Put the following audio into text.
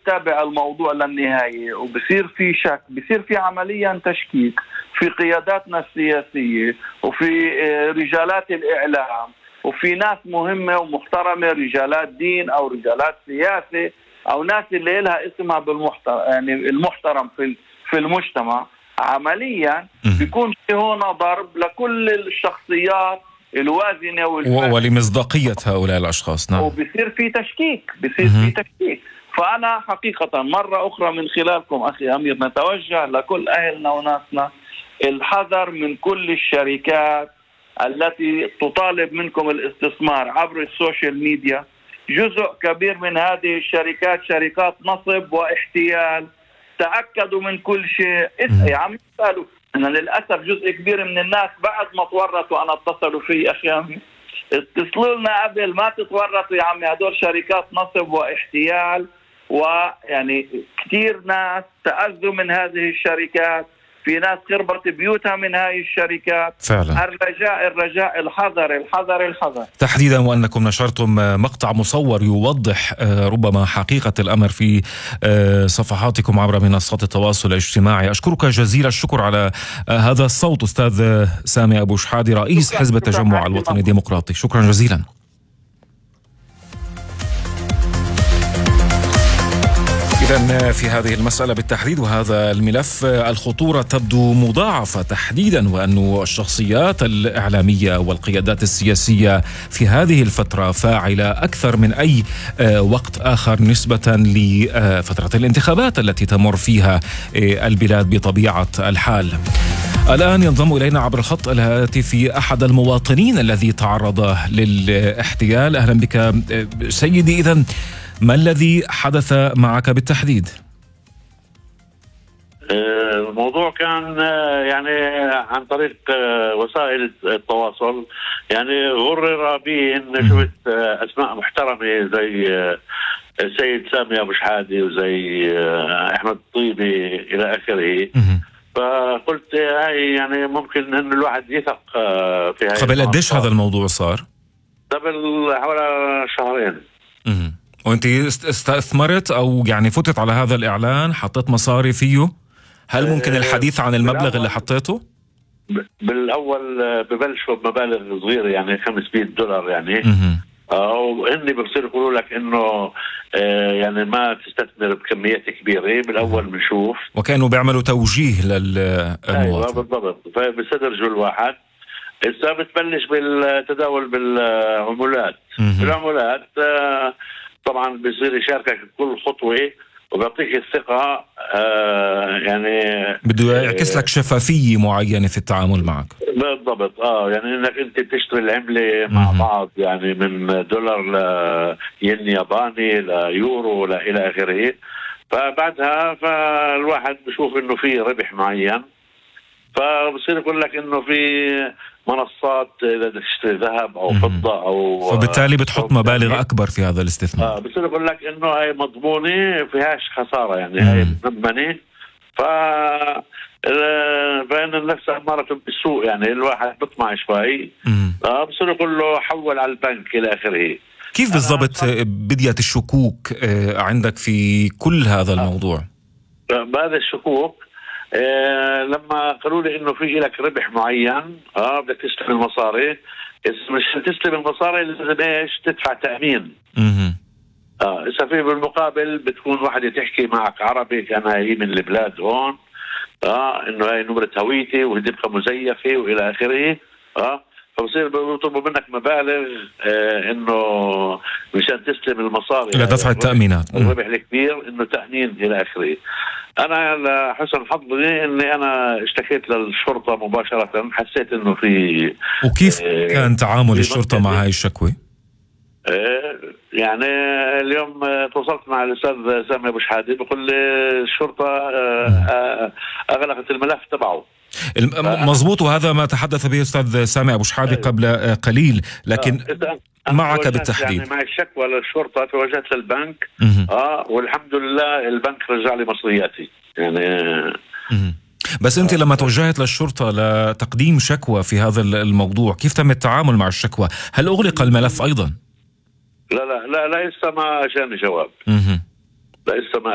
بتتابع الموضوع للنهاية وبصير في شك، بصير في عمليا تشكيك في قياداتنا السياسية وفي رجالات الإعلام وفي ناس مهمة ومحترمة، رجالات دين أو رجالات سياسة أو ناس اللي لها اسمها بالمحترم، يعني المحترم في المجتمع. عمليا بيكون في هون ضرب لكل الشخصيات الوازنة ولمصداقية هؤلاء الأشخاص. نعم. وبصير في تشكيك، بصير في تشكيك. فأنا حقيقة مرة أخرى من خلالكم أخي أمير نتوجه لكل أهلنا وناسنا الحذر من كل الشركات التي تطالب منكم الاستثمار عبر السوشيال ميديا. جزء كبير من هذه الشركات شركات نصب واحتيال. تأكدوا من كل شيء. يا عم اسألوا. أنا للأسف جزء كبير من الناس بعد ما تورطوا أنا اتصلوا في أخي أمي اتصلوا لنا قبل ما تتورطوا يا عمي، هدول شركات نصب واحتيال، ويعني كثير ناس تأذوا من هذه الشركات، في ناس خربت بيوتها من هاي الشركات. فعلا. الرجاء الحذر تحديدا، وأنكم نشرتم مقطع مصور يوضح ربما حقيقة الأمر في صفحاتكم عبر منصات التواصل الاجتماعي. أشكرك جزيل الشكر على هذا الصوت أستاذ سامي أبو شحادة، رئيس حزب التجمع الوطني الديمقراطي. شكرا جزيلا. إذن في هذه المسألة بالتحديد وهذا الملف الخطورة تبدو مضاعفة تحديدا، وأن الشخصيات الإعلامية والقيادات السياسية في هذه الفترة فاعلة أكثر من أي وقت آخر نسبة لفترة الانتخابات التي تمر فيها البلاد بطبيعة الحال. الآن ينضم إلينا عبر الخط الهاتفي أحد المواطنين الذي تعرض للاحتيال. أهلا بك سيدي. إذن ما الذي حدث معك بالتحديد؟ الموضوع كان يعني عن طريق وسائل التواصل، يعني غرر بي ان شفت اسماء محترمه زي السيد سامي ابو شحادة وزي احمد الطيبي الى اخره. فقلت هاي يعني ممكن ان الواحد يثق في هاي. قبل قديش هذا الموضوع صار؟ قبل حوالي شهرين. وانت استثمرت او يعني فتت على هذا الاعلان، حطيت مصاري فيه؟ هل ممكن الحديث عن المبلغ اللي حطيته؟ بالاول ببلشوا بمبالغ صغيره يعني $500 يعني. وهني بصيروا يقولوا لك انه يعني ما تستثمر بكميات كبيره. بالاول بنشوف وكانوا بيعملوا توجيه للمواطن. ايوه بالضبط. فبيستدرجوا الواحد. هسه بتبلش بالتداول بالعملات. بالعملات طبعا بيصير يشاركك بكل خطوه وبيعطيك الثقه. يعني بده يعكس لك شفافيه معينه في التعامل معك. بالضبط. يعني انك انت بتشتري العمله مع بعض، يعني من دولار لين ياباني ليورو الى اخره. فبعدها فالواحد بشوف انه في ربح معين، فبصير يقول لك انه في منصات اذا بدك تشتري ذهب او فضه او فبالتالي بتحط مبالغ اكبر في هذا الاستثمار. بصير يقول لك انه هاي مضمونه فيهاش خساره، يعني هاي مضمنه. فإن النفس أمارة بالسوء، يعني الواحد بيطمع شوي. بصير يقول له حول على البنك إلى آخره. كيف بالضبط بديت الشكوك عندك في كل هذا الموضوع؟ بهذا الشكوك لما قالوا لي إنه في لك ربح معين بدك تستلم المصاري. مش تستلم المصاري لازم إيش تدفع تأمين. إذا في بالمقابل بتكون واحدة تحكي معك عربي كان هي من البلاد هون، إنه هاي نمرة هويتي وهي تبقى مزيفة وإلى آخره. فبصير بيطلبوا منك مبالغ إنه مشان تستلم المصاري لدفع التأمينات. الربح الكبير إنه تأمين إلى آخره. أنا لحسن حظي إني أنا اشتكيت للشرطة مباشرة. حسيت إنه في. وكيف كان تعامل الشرطة مع هاي الشكوى؟ يعني اليوم تواصلت مع الأستاذ سامي أبو شحادة، بقول لي الشرطة أغلقت الملف تبعه. مضبوط، وهذا ما تحدث به أستاذ سامي أبو شحادة قبل قليل. لكن معك بالتحديد. يعني مع الشكوى للشرطة توجهت للبنك. والحمد لله البنك رجع لي مصرياتي يعني. بس أنت لما توجهت للشرطة لتقديم شكوى في هذا الموضوع، كيف تم التعامل مع الشكوى؟ هل أغلق الملف أيضا؟ لا لسه ما أجاني جواب. لسه ما